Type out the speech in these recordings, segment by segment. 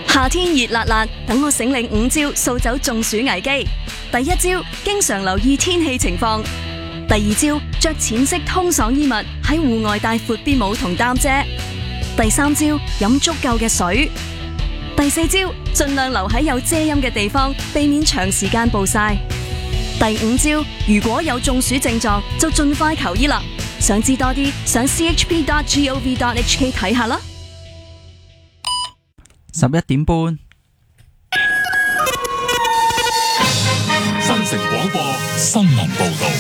夏天熱辣辣，等我醒領5招掃走中暑危機。第一招，經常留意天氣情況。第二招，着淺色通爽衣物，喺戶外帶闊啲帽同擔遮。第三招，飲足夠嘅水。第四招，盡量留喺有遮陰嘅地方，避免長時間暴曬。第五招，如果有中暑症狀，就盡快求醫啦。想知多啲，上 chp.gov.hk 睇下啦。 11點半， 新城廣播新聞報道。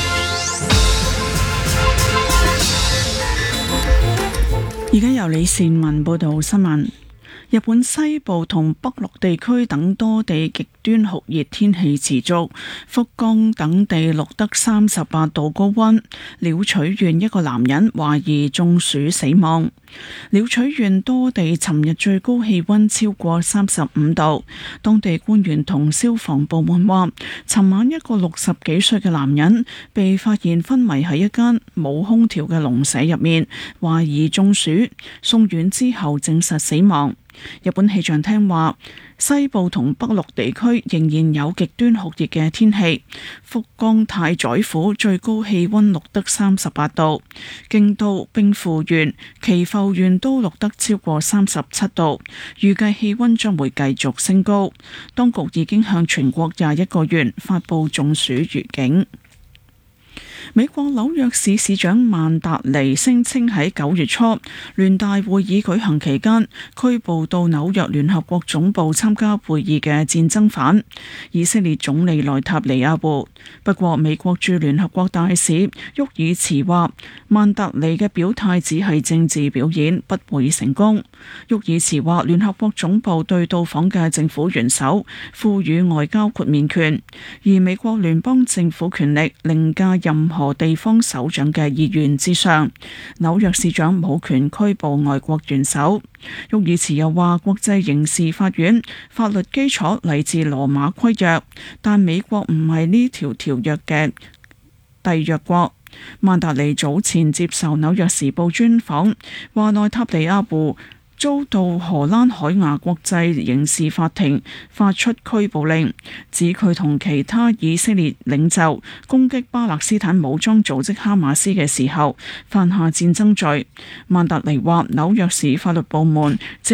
而家由李善文報道新聞。日本西部同北陸地區等多地極端酷熱天氣持續，福岡等地錄得38度高溫。鳥取縣一個男人懷疑中暑死亡。鳥取縣多地尋日最高氣溫超過35度。當地官員同消防部門話，尋晚一個60幾歲嘅男人被發現昏迷喺一間冇空調嘅農舍入面，懷疑中暑，送院之後證實死亡。日本氣象廳話，西部同北陸地區仍然有極端酷熱嘅天氣。福岡太宰府最高氣溫錄得38度，京都、兵庫縣、岐阜縣都錄得超過37度，預計氣溫將會繼續升高。當局已經向全國21個縣發佈中暑預警。美國紐約市市長曼達尼聲稱喺9月初聯大會議舉行期間拘捕到紐約聯合國總部參加會議嘅戰爭犯以色列總理內塔尼亞胡。不過美國駐聯合國大使沃爾茨話，曼達尼嘅表態只係政治表演，不會成功。沃爾茨話，聯合國總部對到訪嘅政府元首賦予外交豁免權，而美國聯邦政府權力凌駕任何地方首長嘅意願之上。紐約市長冇權拘捕外國元首。沃爾茨又話，國際刑事法院法律基礎嚟自羅馬規約，但美國唔係呢條條約嘅締約國。曼達尼早前接受紐約時報專訪，話內塔尼亞胡遭到荷蘭海牙國際刑事法庭發出拘捕令，指佢同其他以色列領袖攻擊巴勒斯坦武裝組織哈馬斯嘅時候犯下戰爭罪。曼達尼話，紐約市法律部門